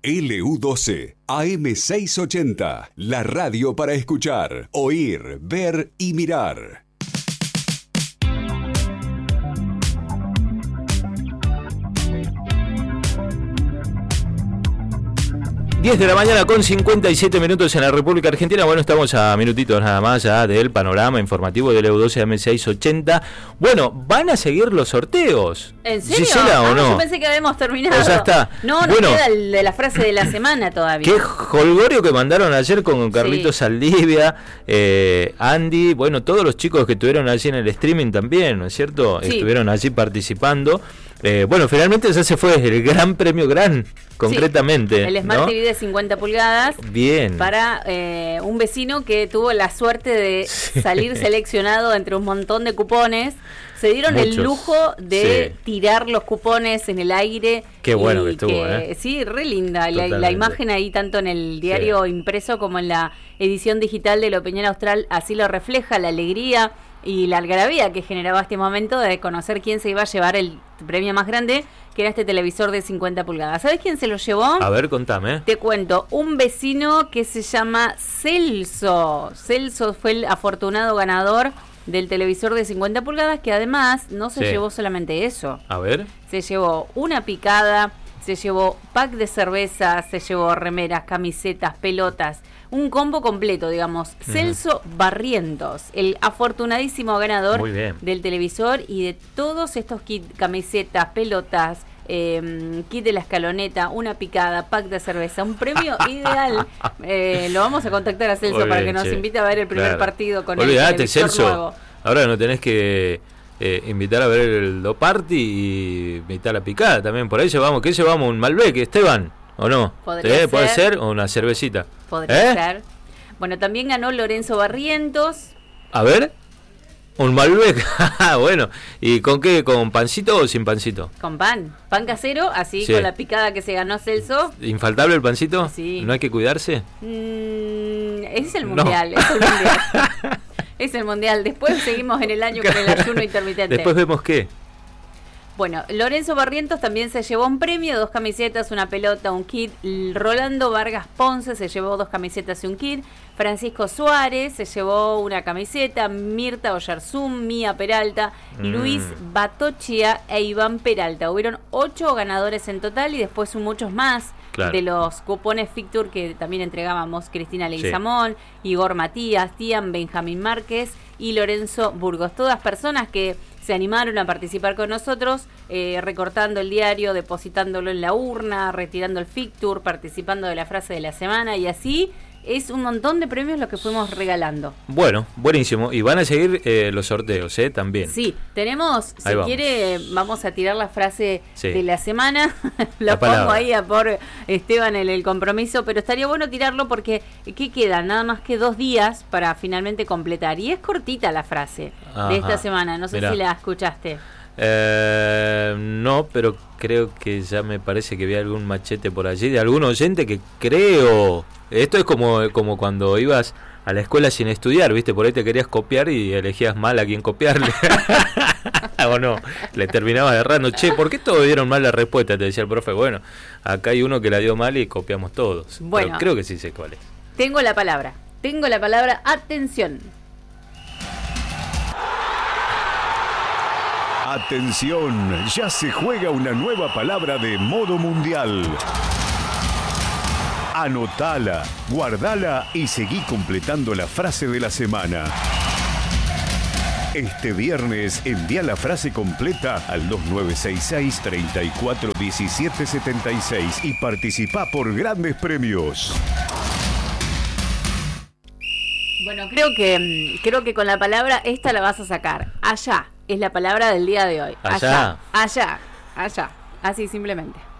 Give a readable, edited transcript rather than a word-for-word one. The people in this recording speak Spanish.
LU12, AM680, la radio para escuchar, oír, ver y mirar. Diez de la mañana con 57 minutos en la República Argentina. Bueno, estamos a minutitos nada más ya del panorama informativo del EU12 AM680. Bueno, ¿van a seguir los sorteos? ¿En serio? ¿Gisela o no? Yo pensé que habíamos terminado. O ya está. No, bueno, queda el de la frase de la semana todavía. Qué jolgorio que mandaron ayer con Carlitos Saldivia, Andy, bueno, todos los chicos que estuvieron allí en el streaming también, ¿no es cierto? Sí. Estuvieron allí participando. Bueno, finalmente ya se fue el gran premio concretamente. El Smart, ¿no? TV de 50 pulgadas. Bien. Para un vecino que tuvo la suerte de salir seleccionado entre un montón de cupones. Se dieron el lujo de tirar los cupones en el aire. Qué bueno que estuvo, Sí, re linda. La imagen ahí, tanto en el diario impreso como en la edición digital de La Opinión Austral, así lo refleja, la alegría y la algarabía que generaba este momento de conocer quién se iba a llevar el premio más grande, que era este televisor de 50 pulgadas. ¿Sabes quién se lo llevó? A ver, contame. Te cuento, un vecino que se llama Celso. Celso fue el afortunado ganador del televisor de 50 pulgadas, que además no se llevó solamente eso. A ver. Se llevó una picada, se llevó pack de cerveza, se llevó remeras, camisetas, pelotas, un combo completo, digamos. Celso Barrientos, el afortunadísimo ganador del televisor y de todos estos kits, camisetas, pelotas, kit de la escaloneta, una picada, pack de cerveza, un premio ideal. Lo vamos a contactar a Celso para que nos invite a ver el primer partido con el televisor nuevo. Ahora no tenés que invitar a ver el Do Party y invitar a la picada también. Por ahí llevamos, ¿qué llevamos? ¿Un Malbec, Esteban? ¿O no? ¿Puede ser? ¿O una cervecita? Podría ser. Bueno, también ganó Lorenzo Barrientos. A ver. Un Malbec. Bueno, ¿y con qué? ¿Con pancito o sin pancito? Con pan casero, así con la picada que se ganó Celso. ¿Infaltable el pancito? Sí. ¿No hay que cuidarse? Es el mundial, es el mundial. Es el mundial. Después seguimos en el año con el ayuno intermitente. Después vemos qué. Bueno, Lorenzo Barrientos también se llevó un premio, 2 camisetas, una pelota, un kit. Rolando Vargas Ponce se llevó 2 camisetas y un kit. Francisco Suárez se llevó una camiseta. Mirta Oyarzún, Mía Peralta, Luis Batochia e Iván Peralta. Hubieron 8 ganadores en total y después muchos más de los cupones Fictur que también entregábamos. Cristina Leguizamón, Igor Matías, Tian, Benjamín Márquez y Lorenzo Burgos. Todas personas que se animaron a participar con nosotros, recortando el diario, depositándolo en la urna, retirando el Fictur, participando de la frase de la semana, y así es un montón de premios lo que fuimos regalando. Bueno, buenísimo. Y van a seguir los sorteos, también. Sí, tenemos, si quiere, vamos a tirar la frase de la semana. La pongo ahí a por Esteban en el compromiso, pero estaría bueno tirarlo porque ¿qué queda? Nada más que 2 días para finalmente completar. Y es cortita la frase de esta semana. No sé si la escuchaste. No, pero creo que ya me parece que vi algún machete por allí de algún oyente que creo. Esto es como cuando ibas a la escuela sin estudiar, ¿viste? Por ahí te querías copiar y elegías mal a quién copiarle. O no, le terminabas errando. Che, ¿por qué todos dieron mal la respuesta? Te decía el profe. Bueno, acá hay uno que la dio mal y copiamos todos. Bueno, pero creo que sí sé cuál es. Tengo la palabra, atención. Atención, ya se juega una nueva palabra de modo mundial. Anotala, guardala y seguí completando la frase de la semana. Este viernes envía la frase completa al 2966 34 17 76 y participa por grandes premios. Bueno, creo que con la palabra esta la vas a sacar. Allá es la palabra del día de hoy. Allá. Así simplemente.